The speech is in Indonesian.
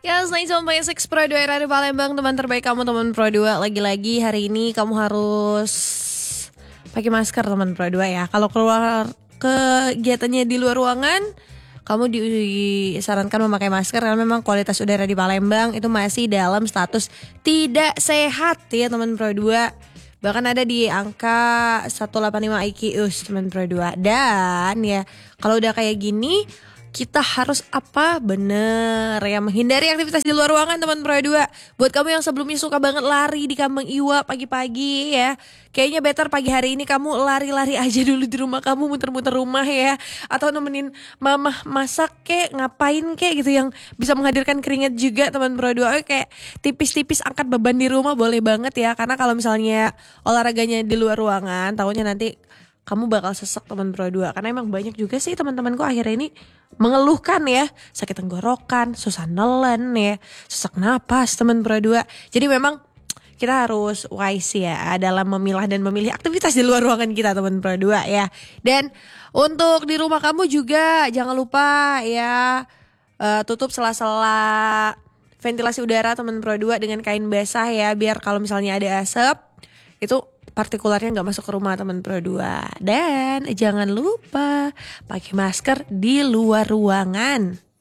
Ya, selain sama Six Pro 2 Radio Palembang, teman terbaik kamu, teman Pro 2. Lagi-lagi hari ini kamu harus pakai masker, teman Pro 2 ya. Kalau keluar kegiatannya di luar ruangan, kamu disarankan memakai masker karena memang kualitas udara di Palembang itu masih dalam status tidak sehat ya, teman Pro 2. Bahkan ada di angka 185 IQs, teman Pro 2. Dan ya, kalau udah kayak gini, kita harus apa? Bener ya, menghindari aktivitas di luar ruangan, teman Pro 2. Buat kamu yang sebelumnya suka banget lari di Kambang Iwa pagi-pagi ya, kayaknya better pagi hari ini kamu lari-lari aja dulu di rumah kamu, muter-muter rumah ya. Atau nemenin mama masak kek, ngapain kek gitu yang bisa menghadirkan keringat juga, teman Pro 2. Kayak tipis-tipis angkat beban di rumah boleh banget ya. Karena kalau misalnya olahraganya di luar ruangan, tahunya nanti kamu bakal sesek, teman Pro 2. Karena emang banyak juga sih teman-temanku akhirnya ini mengeluhkan ya, sakit tenggorokan, susah nelen ya, sesak napas, teman Pro 2. Jadi memang kita harus wise ya dalam memilah dan memilih aktivitas di luar ruangan kita, teman Pro 2 ya. Dan untuk di rumah kamu juga jangan lupa ya, tutup sela-sela ventilasi udara, teman Pro 2, dengan kain basah ya, biar kalau misalnya ada asap itu partikularnya nggak masuk ke rumah, teman Pro 2. Dan jangan lupa pakai masker di luar ruangan.